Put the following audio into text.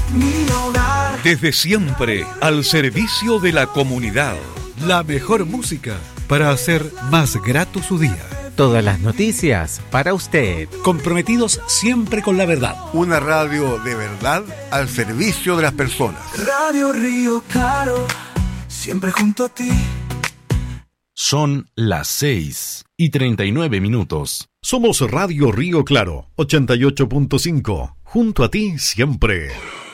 mi hogar. Desde siempre, al servicio de la comunidad. La mejor música para hacer más grato su día. Todas las noticias para usted. Comprometidos siempre con la verdad. Una radio de verdad al servicio de las personas. Radio Río Claro, siempre junto a ti. Son las 6:39. Somos Radio Río Claro, 88.5. Junto a ti siempre.